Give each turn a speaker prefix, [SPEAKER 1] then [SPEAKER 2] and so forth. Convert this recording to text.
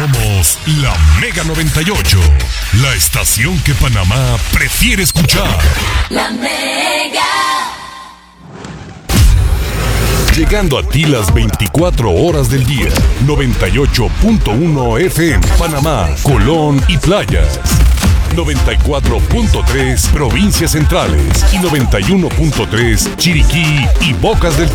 [SPEAKER 1] Somos la Mega 98, la estación que Panamá prefiere escuchar.
[SPEAKER 2] La Mega.
[SPEAKER 1] Llegando a ti las 24 horas del día. 98.1 FM, Panamá, Colón y Playas. 94.3 Provincias Centrales y 91.3 Chiriquí y Bocas del